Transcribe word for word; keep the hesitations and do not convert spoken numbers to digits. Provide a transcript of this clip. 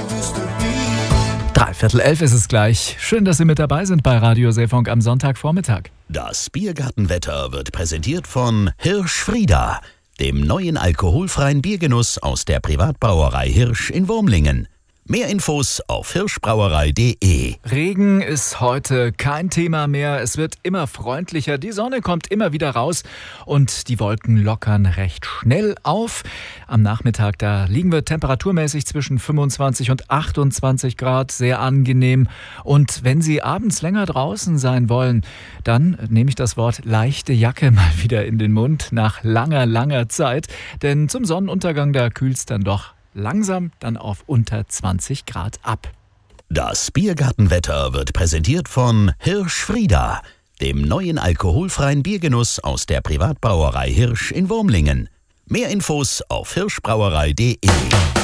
Dreiviertel elf ist es gleich. Schön, dass Sie mit dabei sind bei Radio Seefunk am Sonntagvormittag. Das Biergartenwetter wird präsentiert von Hirsch Frieda, dem neuen alkoholfreien Biergenuss aus der Privatbrauerei Hirsch in Wurmlingen. Mehr Infos auf hirschbrauerei punkt de. Regen ist heute kein Thema mehr. Es wird immer freundlicher. Die Sonne kommt immer wieder raus und die Wolken lockern recht schnell auf. Am Nachmittag, da liegen wir temperaturmäßig zwischen fünfundzwanzig und achtundzwanzig Grad. Sehr angenehm. Und wenn Sie abends länger draußen sein wollen, dann nehme ich das Wort leichte Jacke mal wieder in den Mund nach langer, langer Zeit. Denn zum Sonnenuntergang, da kühlt es dann doch langsam dann auf unter zwanzig Grad ab. Das Biergartenwetter wird präsentiert von Hirsch Frieda, dem neuen alkoholfreien Biergenuss aus der Privatbrauerei Hirsch in Wurmlingen. Mehr Infos auf hirschbrauerei punkt de.